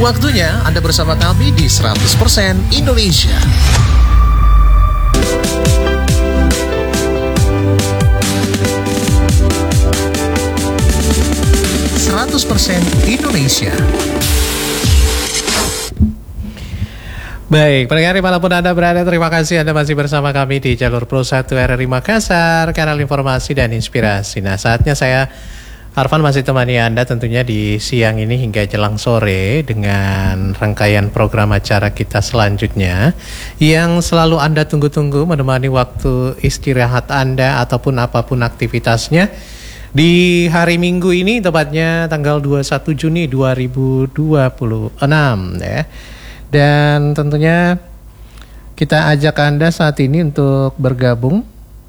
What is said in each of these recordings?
Waktunya Anda bersama kami di 100% Indonesia. Indonesia. Baik, pendengar dimanapun Anda berada, terima kasih Anda masih bersama kami di jalur Pro 1 RRI Makassar, kanal informasi dan inspirasi. Nah, saatnya saya, Arfan, masih temani Anda tentunya di siang ini hingga jelang sore dengan rangkaian program acara kita selanjutnya yang selalu Anda tunggu-tunggu menemani waktu istirahat Anda ataupun apapun aktivitasnya. Di hari Minggu ini, tepatnya tanggal 21 Juni 2026 ya. Dan tentunya kita ajak Anda saat ini untuk bergabung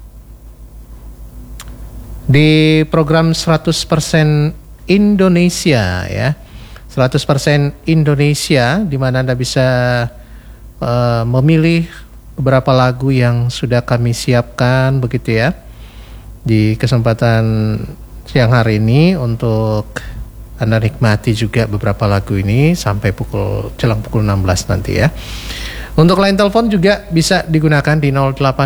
di program 100% Indonesia ya. 100% Indonesia, di mana Anda bisa memilih beberapa lagu yang sudah kami siapkan begitu ya. Di kesempatan siang hari ini untuk Anda nikmati juga beberapa lagu ini sampai jelang pukul 16 nanti ya. Untuk line telepon juga bisa digunakan di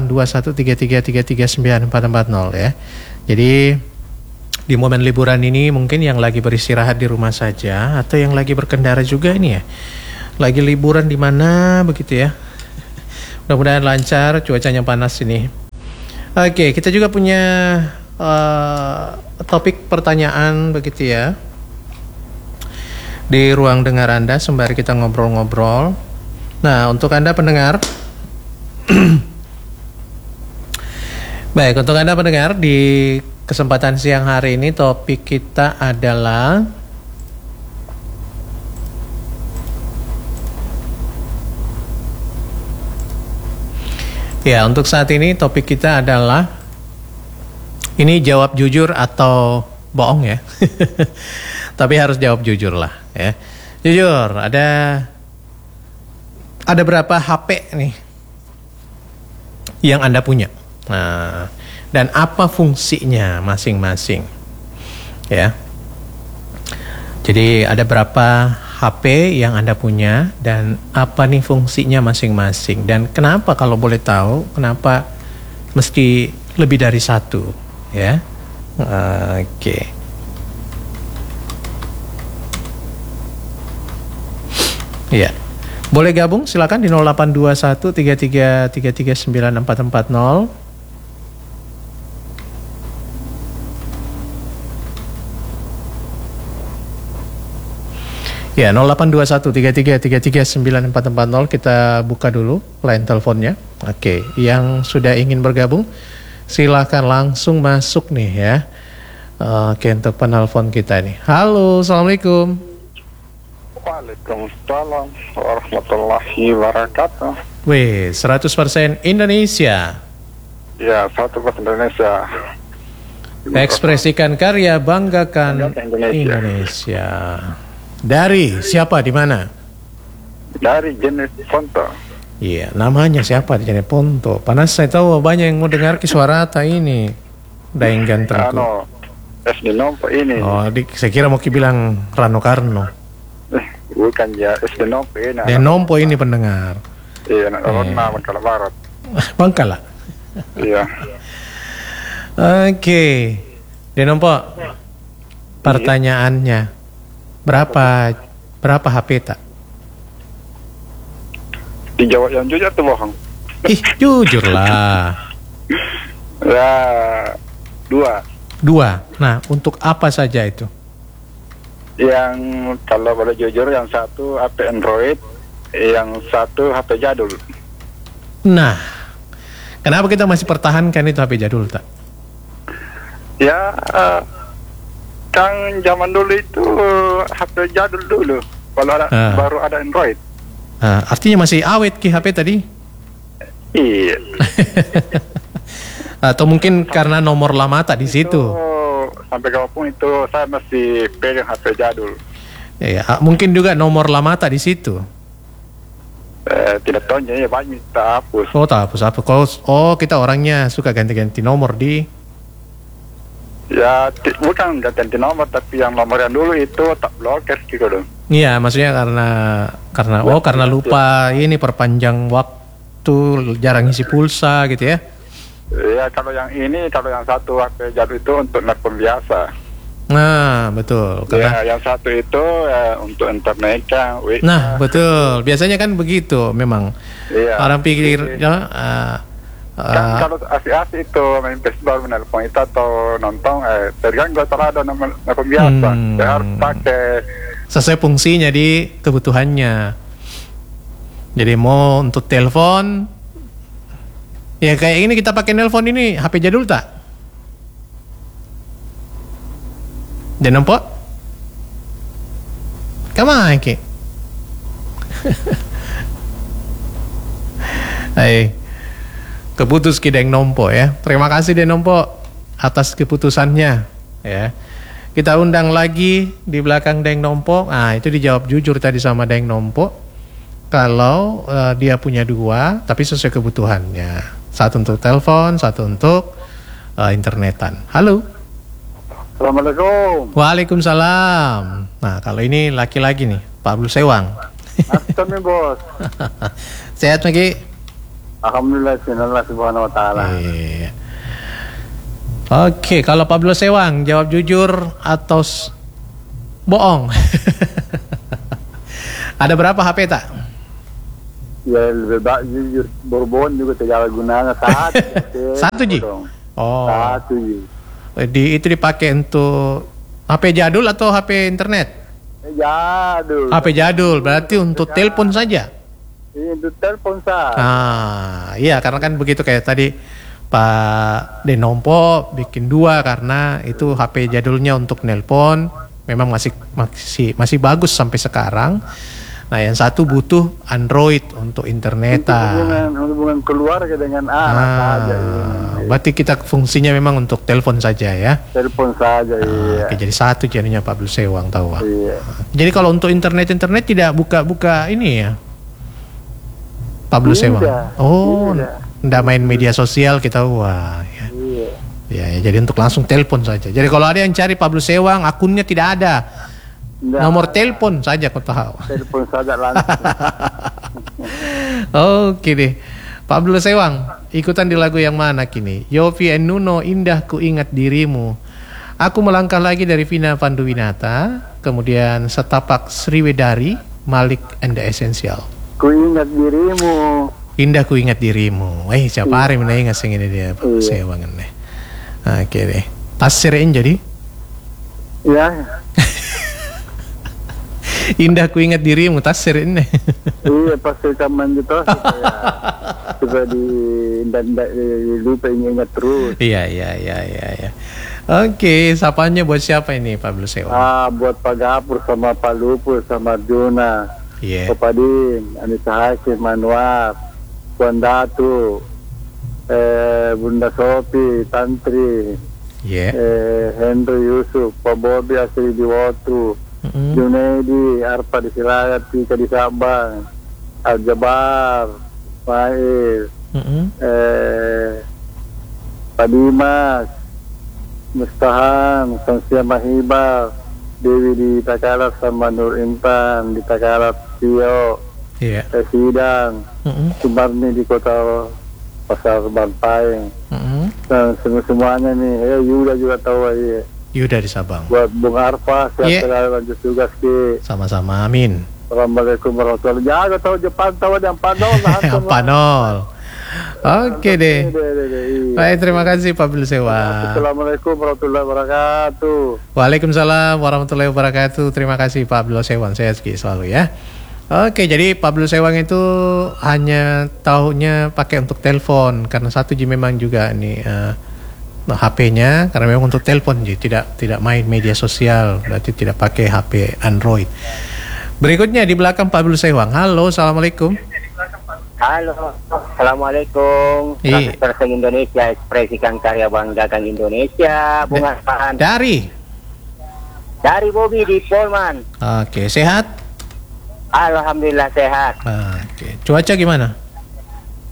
082133333940 ya. Jadi di momen liburan ini mungkin yang lagi beristirahat di rumah saja atau yang lagi berkendara juga ini ya. Lagi liburan di mana begitu ya. Mudah-mudahan lancar, cuacanya panas ini. Oke, kita juga punya topik pertanyaan begitu ya di ruang dengar Anda sembari kita ngobrol-ngobrol. Nah, untuk Anda pendengar baik, untuk Anda pendengar di kesempatan siang hari ini topik kita adalah ya, untuk saat ini topik kita adalah ini jawab jujur atau bohong ya. Tapi harus jawab jujur lah ya. Jujur, ada berapa HP nih yang Anda punya? Nah, dan apa fungsinya masing-masing? Ya. Jadi ada berapa HP yang Anda punya dan apa nih fungsinya masing-masing, dan kenapa, kalau boleh tahu, kenapa mesti lebih dari satu ya? Oke. Ya, boleh gabung silakan di 082133333940. Ya, 082133333940, kita buka dulu line teleponnya. Oke, yang sudah ingin bergabung silakan langsung masuk nih ya. Oke, untuk penelpon kita nih. Halo, assalamualaikum. Waalaikumsalam warahmatullahi wabarakatuh. Wih, 100% Indonesia. Ya, 100% Indonesia. Ekspresikan karya, banggakan Indonesia. Dari siapa, di mana? Dari Jenis Ponto. Iya, namanya siapa di Jenis Ponto? Panas, saya tahu banyak yang mau dengar suara Ata ini. Daeng gantengku. SD Nompo ini. Oh, saya kira mau bilang Rano Karno. Bukan ya, SD Nompo ini. Dan Nompo ini pendengar. Iya, anak Rona, Bangkala Barat. Bangkala. Iya. Oke. Dan Nompo, pertanyaannya. Berapa HP tak? Dijawab yang jujur atau bohong? Ih, jujur lah. Ya, dua. Nah, untuk apa saja itu? Yang kalau boleh jujur, yang satu HP Android, yang satu HP jadul. Nah, kenapa kita masih pertahankan itu HP jadul tak? Ya, kan zaman dulu itu HP jadul dulu. Kalau ada baru ada Android. Artinya masih awet ki HP tadi? Iya. Atau mungkin karena nomor lama tak di situ? Sampai kapanpun itu saya masih pegang HP jadul. Ya, mungkin juga nomor lama tak di situ? Tidak tahu ya, banyak tak hapus. Oh, tak hapus apa? Kalau kita orangnya suka ganti-ganti nomor di Ya, bukan ganti nomor, tapi yang nomor yang dulu itu tak blokir gitu dong. Iya, maksudnya karena lupa ini perpanjang waktu, jarang isi pulsa gitu ya. Iya, kalau yang satu HP jadul itu untuk nelpon biasa. Nah, betul. Ya, yang satu itu untuk internet kan. Nah, betul. Biasanya kan begitu memang. Iya. Orang pikir kan kalau asik-asik itu main Facebook, menelpon itu atau nonton terganggu terhadap nelpon biasa. Saya harus pakai sesuai fungsinya di kebutuhannya. Jadi mau untuk telepon, ya kayak ini kita pakai nelpon ini HP jadul tak? Dan nampak? Kemana ki? Hai, keputus ki Deng Nompo ya. Terima kasih Deng Nompo atas keputusannya ya. Kita undang lagi di belakang Deng Nompo. Nah, itu dijawab jujur tadi sama Deng Nompo. Kalau dia punya dua, tapi sesuai kebutuhannya. Satu untuk telepon, satu untuk internetan. Halo. Assalamualaikum. Waalaikumsalam. Nah, kalau ini laki-laki nih, Pak Abdul Sewang. Assalamualaikum bos. Sehat lagi? Alhamdulillah, sinallah subhanahu wa ta'ala. Iya. Oke, kalau Pak Abdul Sewang jawab jujur atau bohong? Ada berapa HP tak? Ya lebih baik jujur, borbon juga tidak gunanya satu. Satu Ji? Oh. Satu Ji. Itu dipakai untuk HP jadul atau HP internet? Jadul. HP jadul, berarti untuk telepon saja? Iya, untuk telepon saja. Iya, karena kan begitu kayak tadi Pak Denompo bikin dua karena itu HP jadulnya untuk nelpon, memang masih bagus sampai sekarang. Nah, yang satu butuh Android untuk internetan. Hubungan keluarga dengan anak saja. Berarti kita fungsinya memang untuk telepon saja ya. Telepon saja, iya. Oke, jadi satu jadinya Pak Abdul Sewang tahu. Iya. Jadi kalau untuk internet tidak buka ini ya, Pak Abdul Sewang. Oh, nggak main media sosial kita wah. Ya. Iya. Ya, jadi untuk langsung telepon saja. Jadi kalau ada yang cari Pak Abdul Sewang, akunnya tidak ada. Nomor telepon saja kau tahu. Telepon saja langsung. Oke deh. Pak Abdul Sewang, ikutan di lagu yang mana kini? Yofi and Nuno, Indah Ku Ingat Dirimu. Aku Melangkah Lagi dari Vina Panduwinata. Kemudian Setapak Sriwedari, Malik and the Essential. Ku ingat dirimu. Indah Ku Ingat Dirimu. Siapa hari menanya ngasih ini dia Pak Abdul Sewang nih. Oke deh. Tasirin jadi? Ya. Indah Ku Ingat Dirimu, tasir ini. Iya, pas rekaman gitu supaya lupa ingat terus. Iya. Oke, sapanya buat siapa ini Pak Abdul Sewang? Buat Pak Gapur sama Pak Lupus sama Juna. Iya. Papadin, Anissa Hakim, Manwar, Puan Datu, Bunda Sopi, Tantri, Henry Yusuf, Pak Bobi Asri Diwotu, Junaidi, Arpa di Silayat, Tika di Sabang, Al-Jabar, Fail, Pak Dimas, Mustahan, Sansia Mahibah, Dewi di Takalat sama Nur Intan di Takalat, Tio, Sidang, Sumarni di Kota Pasar Bantaeng, dan semuanya nih, Yuda juga tahu ya. Yuda di Sabang. Buat Bung Arfa, siap lanjut tugas ke. Sama-sama, amin. Assalamualaikum warahmatullahi wabarakatuh. Jaga tahu Jepang tahu yang Panol. Yang Panol. Oke deh. Baik, terima kasih Pak Abdul Sewang. Assalamualaikum warahmatullahi wabarakatuh. Waalaikumsalam warahmatullahi wabarakatuh. Terima kasih Pak Abdul Sewang. Saya selalu ya. Oke, jadi Pak Abdul Sewang itu hanya tahunya pakai untuk telepon karena satu memang juga nih HP-nya karena memang untuk telepon tidak main media sosial, berarti tidak pakai HP Android. Berikutnya di belakang Pak Abdul Sewang. Halo, assalamualaikum. Halo, assalamualaikum. Transfer Indonesia, ekspresikan karya banggakan Indonesia. Bung Arfan. Dari Bobby di Polman. Oke, sehat? Alhamdulillah sehat. Oke, cuaca gimana?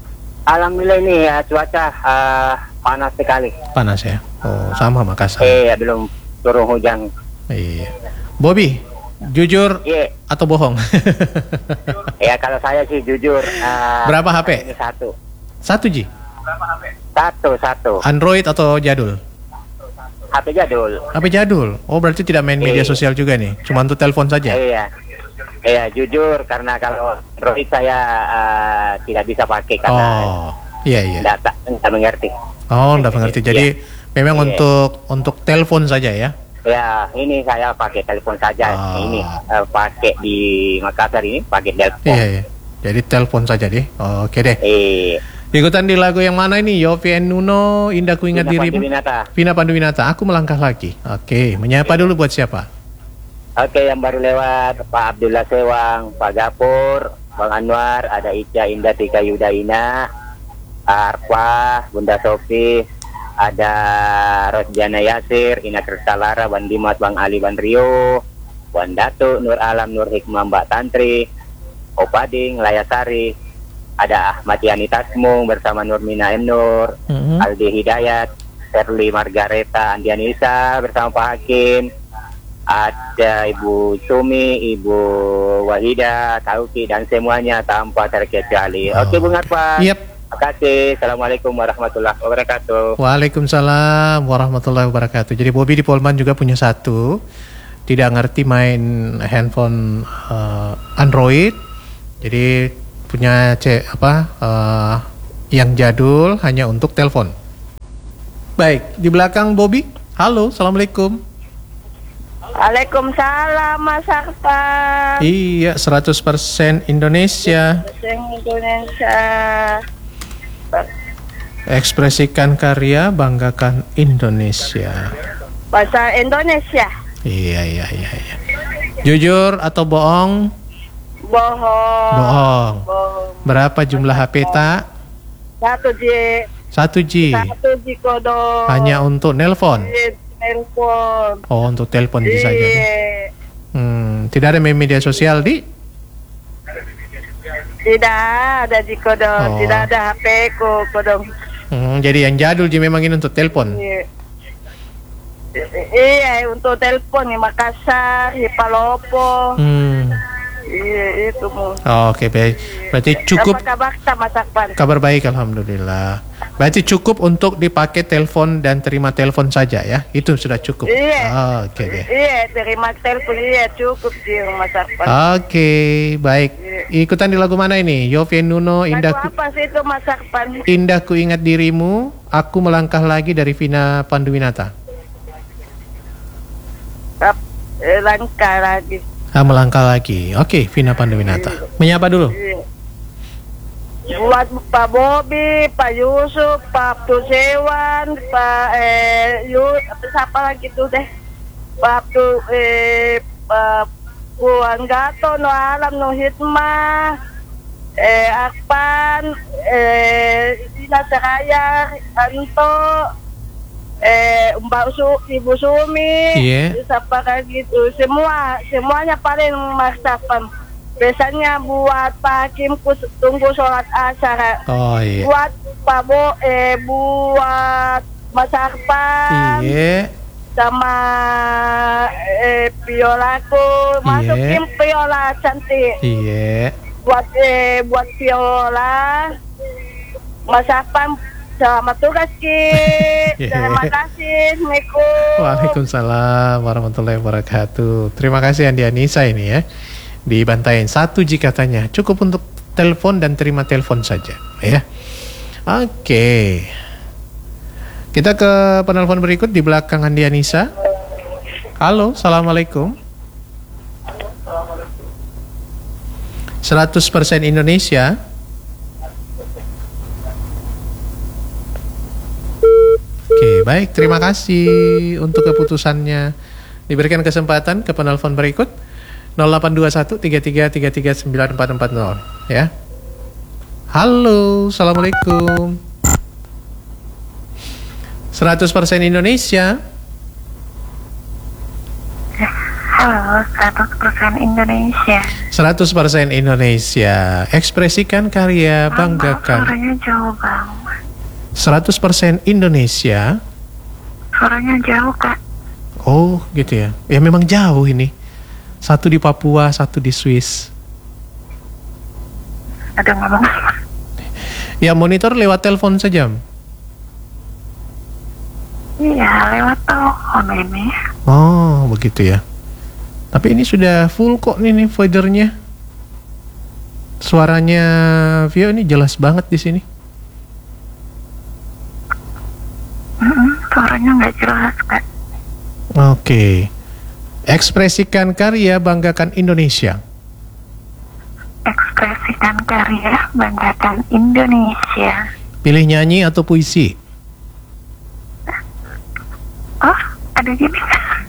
Alhamdulillah ini ya cuaca panas sekali. Panas ya? Oh, sama Makassar. Belum turun hujan. Iya. Bobby, jujur atau bohong? Ya kalau saya sih jujur. Berapa HP? Ini satu. 1G? Berapa HP? Satu. Android atau jadul? HP jadul. HP jadul? Oh berarti tidak main media sosial juga nih? Cuma untuk telepon saja? Iya jujur karena kalau Android saya tidak bisa pakai karena iya. Tidak mengerti. Oh, tidak mengerti. Jadi memang untuk telepon saja ya? Ya, ini saya pakai telepon saja. Ini pakai di Makassar ini pakai telepon. Iya. Jadi telepon saja deh. Oke deh. Ikutan di lagu yang mana ini? Yovie Nuno, Indah Ku Ingat Dirimu. Vina Panduwinata. Aku melangkah lagi. Oke, menyapa dulu buat siapa? Oke, yang baru lewat Pak Abdullah Sewang, Pak Gapur, Bang Anwar, ada Ica Indah Tika Yudaina, Arfa, Bunda Sofi, ada Rosjana Yasir, Ina Kersalara, Bang Dimas, Bang Ali, Bang Rio, Bang Datu, Nur Alam, Nur Hikmah, Mbak Tantri, Opading, Layasari, ada Ahmad Yani Tasmung bersama Nurmina M. Nur, Aldi Hidayat, Serli Margareta, Andianisa bersama Pak Hakim, ada Ibu Sumi, Ibu Wahida, Tauki, dan semuanya tanpa terkecuali. Oke, Bung Arfan. Yep. Terima kasih. Assalamualaikum warahmatullahi wabarakatuh. Waalaikumsalam warahmatullahi wabarakatuh. Jadi Bobby di Polman juga punya satu. Tidak ngerti main handphone Android. Jadi punya yang jadul hanya untuk telepon. Baik, di belakang Bobby. Halo, assalamualaikum. Waalaikumsalam Mas Arfan. Iya, 100% Indonesia. Indonesia. Ekspresikan karya, banggakan Indonesia. Bahasa Indonesia. Iya. Jujur atau bohong? Bohong. Berapa jumlah HP tak? 1G. 1G. 1G kodok. Hanya untuk nelpon? Telepon. Oh, untuk telepon bisa jadi. Tidak ada main media sosial di? Tidak ada di kodong. Tidak ada HP kodong. Jadi yang jadul jadi memang ini untuk telepon. Iya, untuk telepon di Makassar, di Palopo. Iya, itu mu. Oke, baik. Berarti cukup. Apa kabar Mas Arfan? Kabar baik, alhamdulillah. Berarti cukup untuk dipakai telepon dan terima telepon saja ya? Itu sudah cukup. Iya. Oke deh. Iya, terima telepon cukup sih Mas Arfan. Oke, baik. Ikutan di lagu mana ini? Yovie Nuno, Indah Ku. Apa sih itu Mas Arfan? Indah Ku Ingat Dirimu, Aku Melangkah Lagi dari Vina Panduwinata. Langkah lagi. Melangkah lagi. Oke, Vina Panduwinata. Menyapa dulu. Buat Pak Bobby, Pak Yusuf, Pak Abdul Sewan, Pak siapa lagi tuh deh? Pak Abdul Pak Puan Gato, No Alam, No Hikmah, Akpan, Dina Seraya, Anto, Ibu Sumi, siapa lagi tuh? Semuanya paling maksapan. Biasanya buat Pak Hakim tunggu sholat asar. Buat Pak buat Mas Arfan. Sama Piolaku, masukin Piola cantik. Buat Piola, Mas Arfan. Selamat tugas Ki. Terima kasih. Assalamualaikum. Waalaikumsalam warahmatullahi wabarakatuh. Terima kasih Andi Anissa ini ya. Dibantain 1G katanya. Cukup untuk telepon dan terima telepon saja ya. Oke. Kita ke penelpon berikut di belakang Andi Anissa. Halo, assalamualaikum. 100% Indonesia. Oke, baik. Terima kasih untuk keputusannya. Diberikan kesempatan ke penelpon berikut 0821 33 33 9440 ya. Halo, assalamualaikum. 100% Indonesia. Halo, 100% Indonesia. 100% Indonesia. Ekspresikan karya, banggakan. Suaranya jauh banget. 100% Indonesia. Suaranya jauh, Kak. Oh, gitu ya. Ya memang jauh ini. Satu di Papua, satu di Swiss. Ada ngomong apa? Ya monitor lewat telepon saja. Iya, lewat telepon ini. Oh, begitu ya. Tapi ini sudah full kok nih fadernya. Suaranya Vio ini jelas banget di sini. Suaranya nggak jelas, Kak. Oke. Ekspresikan karya, banggakan Indonesia. Ekspresikan karya, banggakan Indonesia. Pilih nyanyi atau puisi? Oh, ada gini.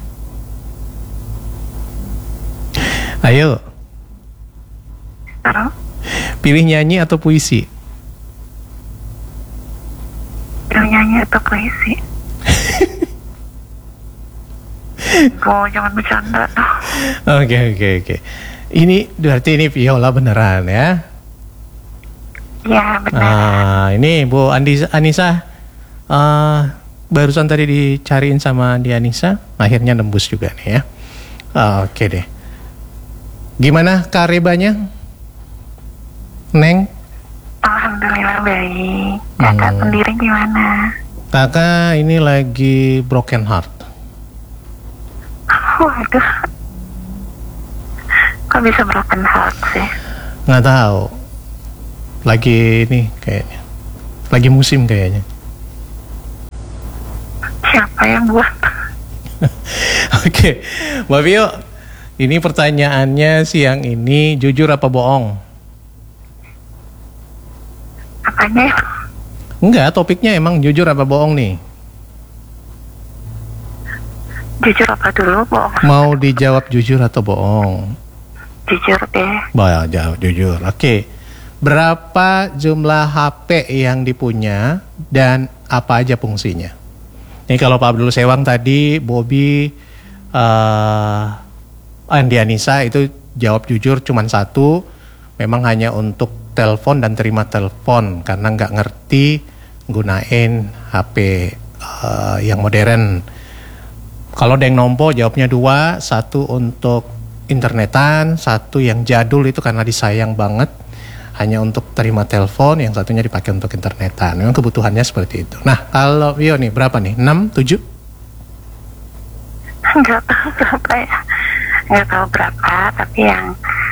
Ayo. Terus? Pilih nyanyi atau puisi? Pilih nyanyi atau puisi? Oh, jangan bercanda. Oke. Ini berarti ini viola beneran ya? Ya, benar. Ini Bu Anissa. Barusan tadi dicariin sama Anissa, akhirnya nembus juga nih ya. Oke deh. Gimana karebanya, Neng? Alhamdulillah baik. Kakak sendiri gimana? Kakak ini lagi broken heart. Waduh. Kok bisa broken heart sih? Nggak tahu. Lagi ini kayaknya. Lagi musim kayaknya. Siapa yang buat? Oke, Mbak Vio, ini pertanyaannya siang ini, jujur apa bohong? Apanya ya? Enggak, topiknya emang jujur apa bohong nih? Jujur apa dulu, bohong? Mau dijawab jujur atau bohong? Jujur deh. Jawab jujur. Oke. Berapa jumlah HP yang dipunya dan apa aja fungsinya? Ini kalau Pak Abdul Sewang tadi, Bobby, Andi Anissa itu jawab jujur cuman satu, memang hanya untuk telepon dan terima telepon karena nggak ngerti gunain HP yang modern. Kalau ada yang nompo jawabnya dua, satu untuk internetan, satu yang jadul itu karena disayang banget hanya untuk terima telepon, yang satunya dipakai untuk internetan. Memang kebutuhannya seperti itu. Nah, kalau Vio nih berapa nih? 6, 7? Nggak tahu berapa ya. Nggak tahu berapa, tapi yang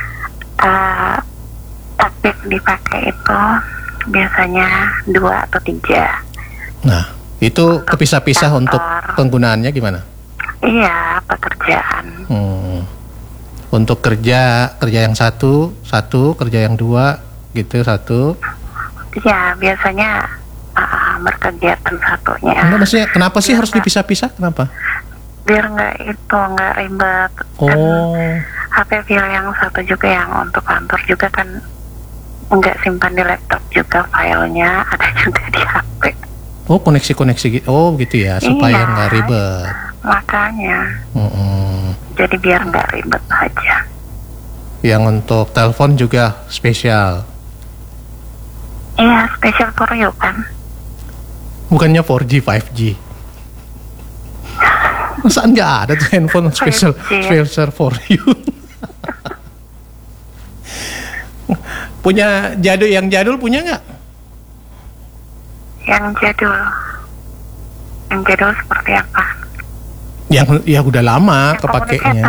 aktif dipakai itu biasanya 2 atau 3. Nah, itu kepisah-pisah untuk penggunaannya gimana? Iya, pekerjaan. Untuk kerja yang satu, kerja yang 2, gitu, 1. Iya, biasanya berkegiatan satunya. Enggak, maksudnya kenapa sih harus dipisah-pisah? Kenapa? Biar nggak ribet. Oh. HP file yang satu juga yang untuk kantor juga kan nggak simpan di laptop juga, filenya ada juga di HP. Oh, koneksi gitu. Oh, gitu ya, supaya nggak ribet. Makanya. Jadi biar nggak ribet aja. Yang untuk telepon juga spesial. Iya, spesial for you kan. Bukannya 4G, 5G. Masa nggak ada tuh handphone spesial for you? Punya yang jadul punya nggak? Yang jadul seperti apa? Yang ya udah lama kepakainya.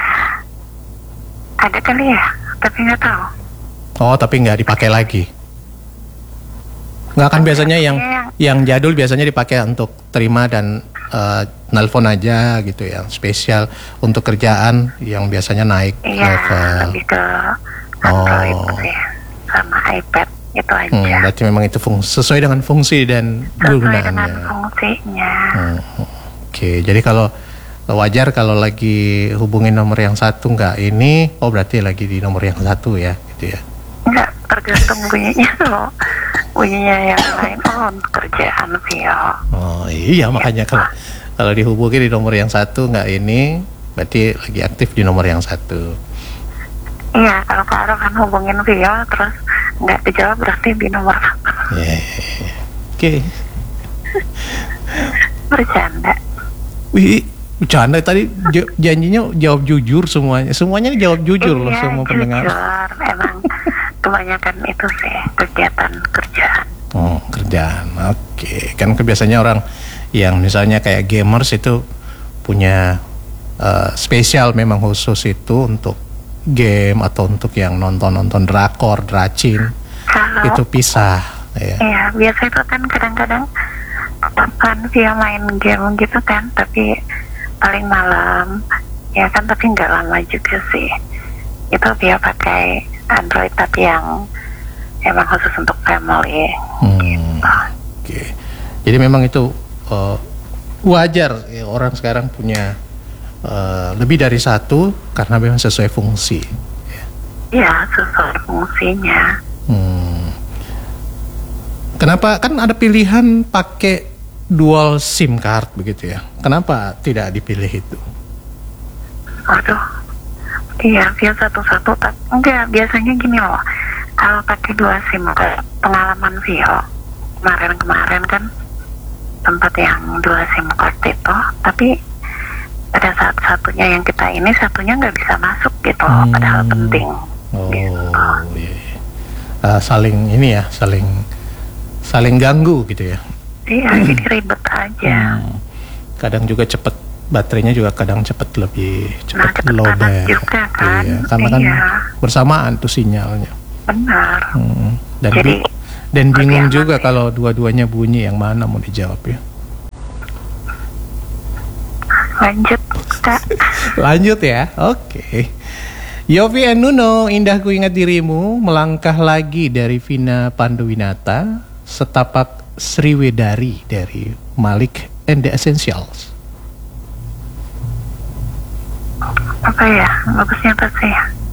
Ada kali ya, tapi nggak tahu. Oh, tapi nggak dipakai lagi. Nggak kan biasanya yang jadul biasanya dipakai untuk terima dan nelpon aja gitu, yang spesial untuk kerjaan yang biasanya naik level. Lebih ke Android sih, sama iPad itu aja. Berarti memang itu sesuai dengan fungsi dan kegunaannya. Sesuai dengan fungsinya. Oke, jadi kalau wajar kalau lagi hubungin nomor yang satu nggak ini, oh berarti lagi di nomor yang satu ya, gitu ya? Nggak, tergantung bunyinya loh. Bunyinya yang lain, untuk kerjaan Vio. Oh iya, makanya kalau dihubungi di nomor yang satu nggak ini, Berarti lagi aktif di nomor yang 1. Iya, kalau Kak Arfan hubungin Vio terus nggak dijawab berarti di nomor 1. Oke. Bercanda. Wih, bercanda tadi janjinya jawab jujur semuanya. Semuanya jawab jujur loh semua pendengar. Jujur, emang kebanyakan itu sih kegiatan kerjaan. Oh, kerjaan. Oke. Kan biasanya orang yang misalnya kayak gamers itu punya spesial memang khusus itu untuk game atau untuk yang nonton drakor, dracin. Itu pisah. Iya, biasa itu kan kadang-kadang kan via main game gitu kan, tapi paling malam ya kan, tapi nggak lama juga sih. Itu via pakai Android tapi yang emang khusus untuk family. Gitu. Oke. Jadi memang itu wajar ya, orang sekarang punya lebih dari satu karena memang sesuai fungsi. Iya, sesuai fungsinya. Kenapa kan ada pilihan pakai dual SIM card begitu ya? Kenapa tidak dipilih itu? Aduh, iya biasa satu-satu. Enggak, biasanya gini loh. Kalau pakai 2 SIM card, pengalaman Vio kemarin kan tempat yang 2 SIM card itu, tapi pada saat satunya yang kita ini, satunya nggak bisa masuk gitu, padahal penting. Gitu. Iya. Saling ini ya, saling ganggu gitu ya. Iya, jadi ribet aja. Kadang juga cepet, baterainya juga kadang lebih cepet cepet lowbat juga kan. Iya, karena kan bersamaan tuh sinyalnya. Benar. Dan bingung juga kalau dua-duanya bunyi, yang mana mau dijawab ya. Lanjut Kak. Lanjut ya, oke. Yofi and Nuno, Indah Ku Ingat Dirimu, Melangkah Lagi dari Vina Panduwinata, Setapak Sriwedari dari Malik and the Essentials. Apa ya, bagusnya apa sih?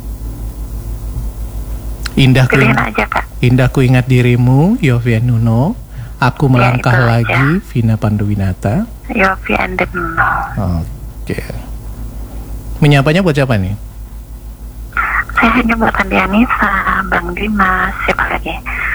Indah Ku Ingat Dirimu, Yofi and Nuno, Aku Melangkah Lagi, Vina Panduwinata, Yofi and Nuno. Oke. Menyapanya buat siapa nih? Saya hanya buat Andi Anissa, Bang Dimas, siapa lagi?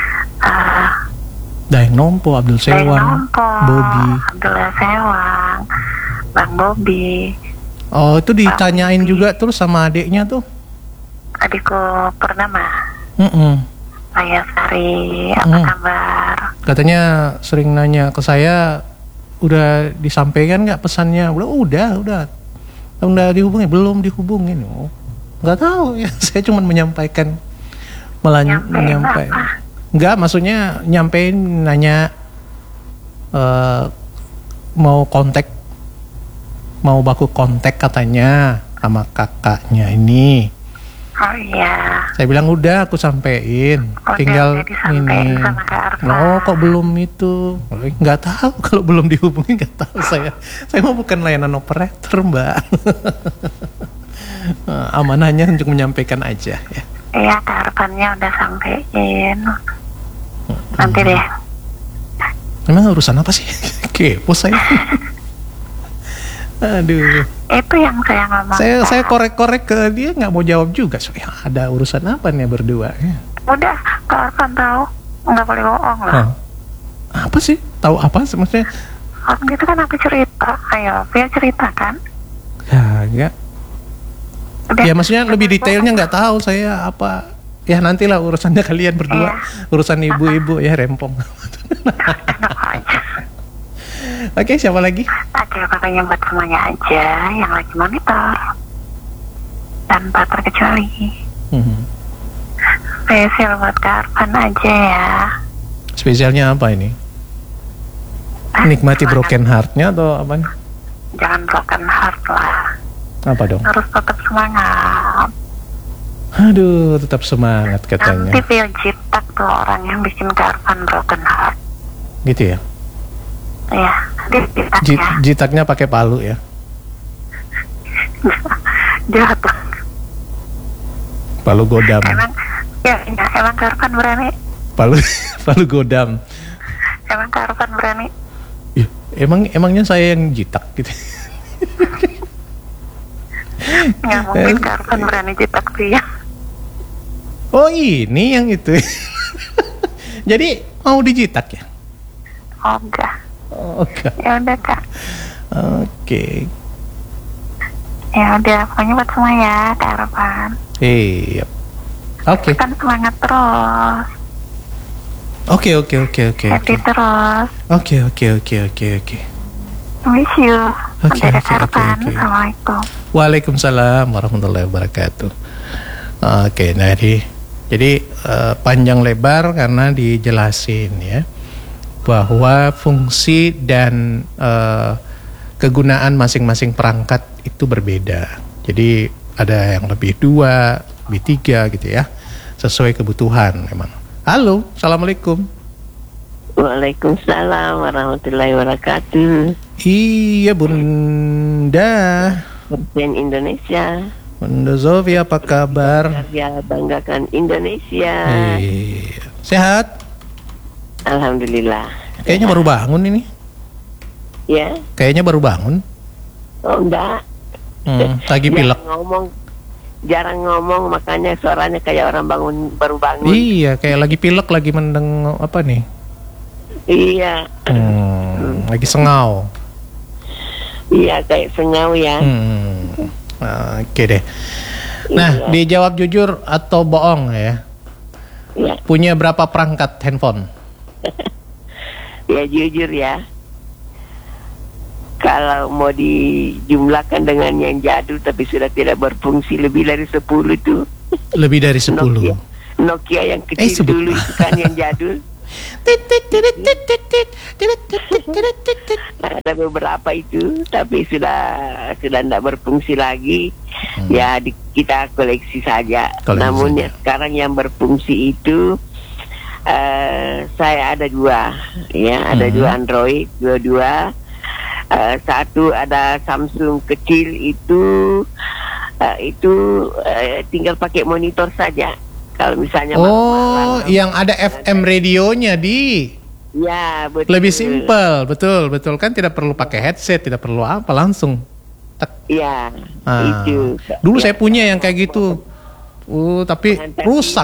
Daeng Nompo, Abdul Sewang, Bobby. Abdul Sewang, Bang Bobby. Oh, itu ditanyain juga terus sama adiknya tuh. Adikku Purnama. Saya Sari, apa kabar? Katanya sering nanya ke saya, udah disampaikan nggak pesannya? Udah dihubungin, belum dihubungin. Oh, nggak tahu ya. Saya cuma menyampaikan, menyampaikan. Nggak, maksudnya nyampein, nanya mau baku kontak katanya sama kakaknya ini. Oh iya. Saya bilang udah, aku sampein. Tinggal ini. Oh, kok belum itu? Nggak tahu, kalau belum dihubungi nggak tahu saya. Saya mau bukan layanan operator, Mbak. Amanahnya untuk menyampaikan aja ya. Iya, harapannya udah sampein. Nanti deh. Emang urusan apa sih? Kepo saya. Aduh. Itu yang saya ngomong. Saya korek-korek ke dia, nggak mau jawab juga. So, ya, ada urusan apa nih berdua? Ya. Udah, Kak Arfan tahu, nggak boleh bohong lah. Apa sih? Tahu apa maksudnya? Gitu kan aku cerita. Ayo, dia cerita kan? Kagak. Ya maksudnya lebih detailnya nggak tahu saya apa. Ya nantilah urusannya kalian berdua. Urusan ibu-ibu ya, rempong. Enak aja. Oke, siapa lagi? Oke, pokoknya buat semuanya aja yang lagi monitor, tanpa terkecuali. Spesial buat Kak Arfan aja ya. Spesialnya apa ini? Nikmati broken heart-nya atau apa? Jangan broken heart lah. Apa dong? Harus tetap semangat. Aduh, tetap semangat katanya. Nanti Vio Jitak tuh orang yang bikin Kak Arfan broken heart. Gitu ya? Iya, dia jitaknya. Jitaknya pakai palu ya? Jahat banget. Palu godam. Emang Kak Arfan berani. Palu godam. Emang Kak Arfan berani. Ya, emangnya saya yang jitak gitu. Nggak mungkin Kak Arfan berani cetak dia. Oh ini yang itu. Jadi mau dijitak ya? Oh enggak. Oh, enggak. Ya udah Kak. Oke. Ya udah, pokoknya buat semua ya Kak Arfan. Iya. Oke. Kan semangat terus. Oke. Happy terus. Oke. Wish you. Oke. Assalamualaikum. Waalaikumsalam warahmatullahi wabarakatuh. Oke, nah jadi panjang lebar karena dijelasin ya bahwa fungsi dan kegunaan masing-masing perangkat itu berbeda. Jadi ada yang lebih 2, lebih 3 gitu ya, sesuai kebutuhan memang. Halo, assalamualaikum. Waalaikumsalam warahmatullahi wabarakatuh. Iya Bunda. Presiden Indonesia. Bunda Zofi apa kabar? Ya banggakan Indonesia. Iya. Sehat? Alhamdulillah. Kayaknya baru bangun ini. Ya? Kayaknya baru bangun. Oh enggak. Lagi pilek. Jarang ngomong makanya suaranya kayak orang baru bangun. Iya, kayak lagi pilek, lagi mendeng apa nih? Iya. Lagi sengau. Iya, kayak sengau ya. Oke deh. Nah, dijawab jujur atau bohong ya? Ya. Punya berapa perangkat handphone? Ya jujur ya. Kalau mau dijumlahkan dengan yang jadul tapi sudah tidak berfungsi lebih dari 10 tuh. Lebih dari 10. Nokia yang kecil dulu itu kan yang jadul. Ada beberapa itu tapi sudah tidak berfungsi lagi. Ya kita koleksi saja. Namun ya sekarang yang berfungsi itu saya ada 2 ya, ada 2 Android, dua. Satu ada Samsung kecil itu tinggal pakai monitor saja. Kalau misalnya malam, yang ada FM radionya ya betul. Lebih simpel, betul kan, tidak perlu pakai headset, tidak perlu apa, langsung iya itu. Dulu saya punya yang kayak gitu. Tapi rusak.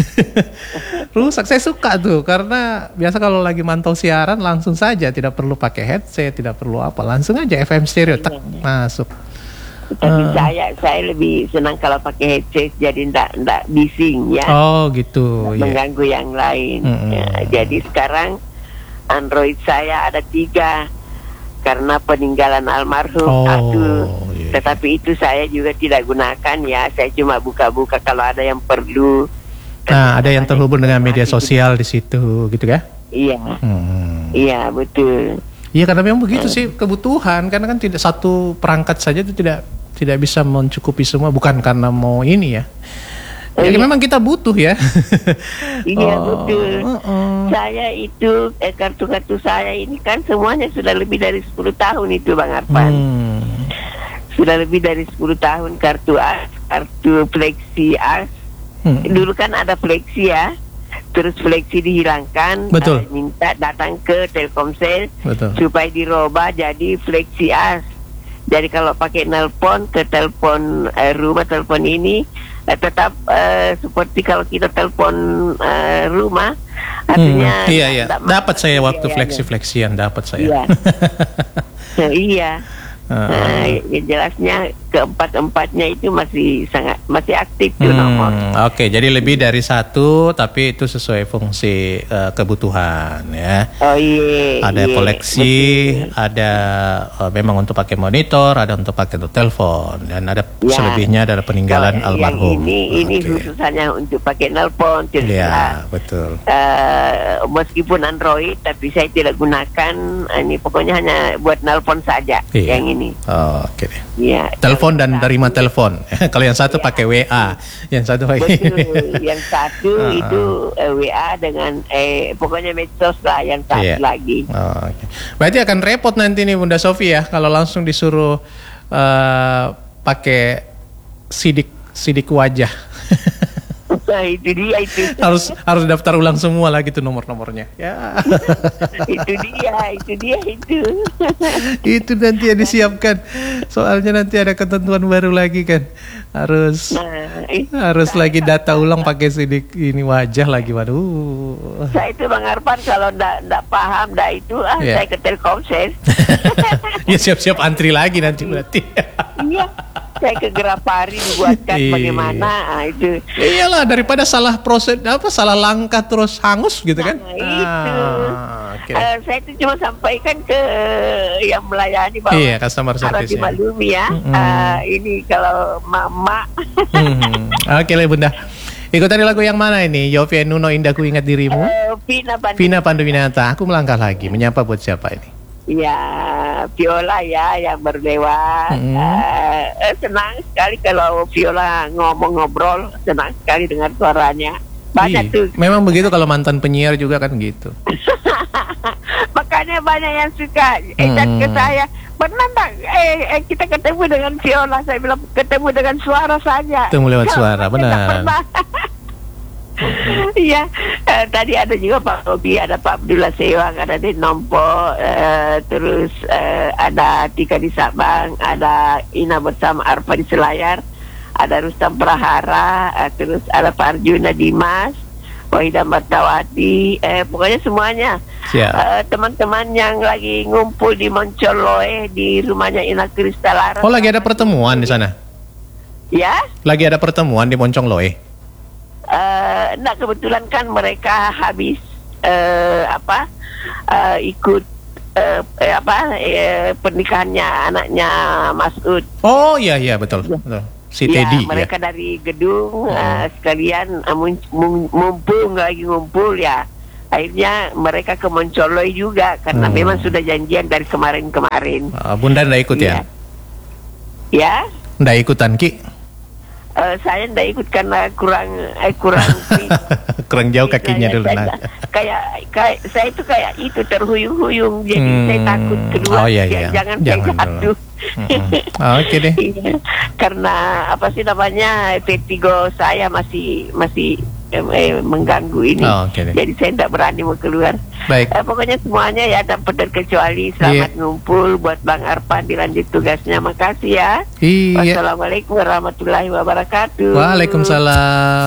Rusak. Saya suka tuh karena biasa kalau lagi mantau siaran langsung saja, tidak perlu pakai headset, tidak perlu apa, langsung aja FM stereo masuk. Tapi saya lebih senang kalau pakai headset, jadi ndak bising ya. Oh gitu. Mengganggu yang lain. Ya, jadi sekarang Android saya ada 3 karena peninggalan almarhum satu. Tetapi itu saya juga tidak gunakan ya. Saya cuma buka-buka kalau ada yang perlu. Nah, ada yang terhubung dengan media sosial di situ, gitu ya? Iya. Iya, betul. Iya, karena memang begitu sih kebutuhan. Karena kan tidak satu perangkat saja itu tidak bisa mencukupi semua. Bukan karena mau ini ya. Jadi memang kita butuh ya. Iya betul. Saya itu kartu-kartu saya ini kan semuanya sudah lebih dari 10 tahun itu Bang Arfan. Sudah lebih dari 10 tahun kartu Flexi As. Dulu kan ada Flexi ya. Terus Flexi dihilangkan. Betul. Minta datang ke Telkomsel supaya dirubah jadi Flexi As. Jadi kalau pakai nelpon ke telepon rumah, telepon ini tetap seperti kalau kita telepon rumah, artinya iya. Dapat saya waktu fleksian dapat saya. Iya. Jelasnya keempat-empatnya itu masih aktif tuh nomor. Oke, jadi lebih dari 1 tapi itu sesuai fungsi kebutuhan ya. Oh iya. Ada koleksi, ada memang untuk pakai monitor, ada untuk pakai telepon, dan ada selebihnya adalah peninggalan almarhum. Ini khusus hanya untuk pakai nelpon. Iya, betul. Meskipun Android tapi saya tidak gunakan. Ini pokoknya hanya buat nelpon saja yang ini. Oke deh. Iya. Telepon dan terima telepon. Kalau yang satu pakai WA, yang satu pakai. Yang satu itu WA dengan pokoknya medsos lah, yang satu lagi. Okay. Berarti akan repot nanti nih Bunda Sofi ya kalau langsung disuruh pakai sidik wajah. Nah, itu dia itu. harus daftar ulang semua lagi tuh nomor-nomornya. Ya. itu dia. Itu nanti yang disiapkan. Soalnya nanti ada ketentuan baru lagi kan. Harus lagi data ulang pakai sidik ini wajah lagi. Waduh. Saya itu Bang Arfan kalau ndak paham itu saya ke Telkomsel. Ya siap-siap antri lagi nanti berarti. Iya. Saya ke Grapari dibuatkan bagaimana itu. Iyalah daripada salah proses salah langkah terus hangus gitu kan. Itu. Saya itu cuma sampaikan ke yang melayani bahwa customer service. Harus dimaklumi ya. Ini kalau mak-mak. Oke lah Bunda. Ikutan lagu yang mana ini? Yovie Nuno Indahku Ingat Dirimu. Vina Panduwinata. Aku melangkah lagi. Menyapa buat siapa ini? Ya, Viola ya yang baru lewat. Senang sekali kalau Viola ngobrol, senang sekali dengar suaranya. Banyak tuh. Memang begitu kalau mantan penyiar juga kan gitu. Makanya banyak yang suka dan ke saya. Pernah tak kita ketemu dengan Viola? Saya bilang ketemu dengan suara saja. Ketemu lewat suara, benar. Iya, tadi ada juga Pak Robi, ada Pak Abdullah Sewang, ada di Nompo, terus ada Tika di Sabang, ada Ina bersama Arfa di Selayar, ada Rustam Prahara, terus ada Pak Arjuna Dimas, Wahidah Martawati, pokoknya semuanya. Teman-teman yang lagi ngumpul di Moncoloe di rumahnya Ina Kristalara. Oh, lagi ada pertemuan di sana? Ya? Lagi ada pertemuan di Moncoloe? Nah kebetulan kan mereka habis ikut pernikahannya anaknya Mas'ud. Oh iya betul. Si Teddy. Mereka dari gedung sekalian mumpung lagi ngumpul ya. Akhirnya mereka ke Moncoloy juga karena memang sudah janjian dari kemarin. Bunda ndak ikut ya? Ya? Ndak ikutan Ki? Saya ndak ikut karena kurang kurang jauh kakinya dulu. Kayak saya itu kayak itu terhuyung-huyung, jadi saya takut kedua. Jangan jatuh. Oke deh. Karena apa sih namanya vertigo saya masih mengganggu ini. Jadi saya tidak berani mau keluar. Baik. Pokoknya semuanya ya tanpa terkecuali selamat ngumpul buat Bang Arfan dilanjut tugasnya. Makasih ya. Wassalamualaikum warahmatullahi wabarakatuh. Waalaikumsalam.